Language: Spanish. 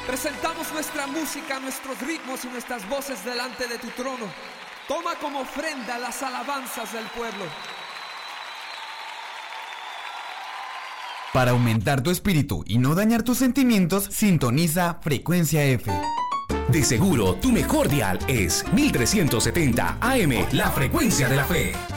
Presentamos nuestra música, nuestros ritmos y nuestras voces delante de tu trono. Toma como ofrenda las alabanzas del pueblo. Para aumentar tu espíritu y no dañar tus sentimientos, sintoniza Frecuencia F. De seguro, tu mejor dial es 1370 AM, la frecuencia de la fe.